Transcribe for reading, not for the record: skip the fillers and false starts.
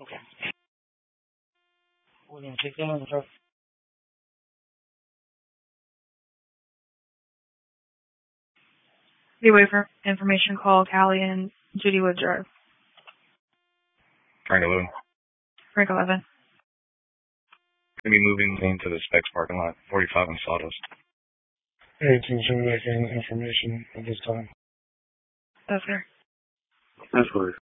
Okay. William, take that on the truck. The waiver information call Callie and Judy Wood Drive. Frank 11. Frank 11. Gonna be moving into the Specs parking lot, 45 and Sawdust. Hey, to show me that information at this time. That's fair. That's fine.